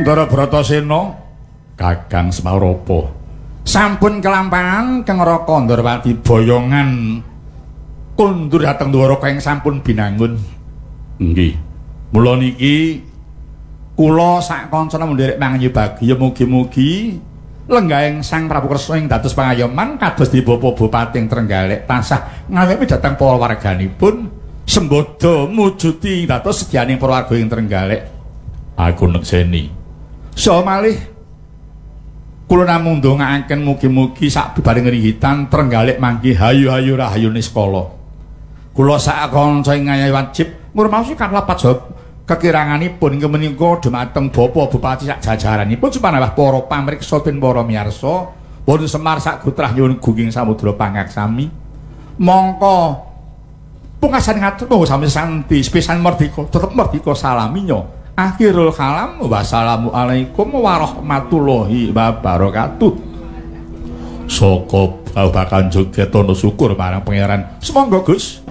Ndara Bratasena, Kakang Smaropa. Sampun kelampangan Kang Raka Ndarawati boyongan kondur dhateng Dwaraka ing sampun binangun. Nggih. Mula niki kula sak kancana mundherek mangenyu bagya mugi-mugi lenggahing Sang Prabu Kresna ing dados pangayoman kados di Bapak Bupati Trenggalek tansah ngawepi dhateng para warganipun sembodo mujuti dados sedyaning para warga ing Trenggalek. Aku nekseni. So malih kula namung ndongaaken mugi-mugi sak bibaring ngrihitan Trenggalek mangke hayu-hayu rahayu niskala. Kula sak kanca ing ngayahi wajib ngurmasi kalapat jawab kekiranganipun kemenika dhumateng Bapak Bupati sak jajaranipun supanawah para pamriksa ten para miyarsa wonten Semar sak gutrah nyuwun gunging samudra pangaksami. Mongko pungkasan ngatur nuwun sami santi sepisan mardika tetep mardika salaminya. Akhirul kalam wassalamualaikum warahmatullahi wabarakatuh. Saka babakan joget ana syukur marang pangeran. Semangga Gus.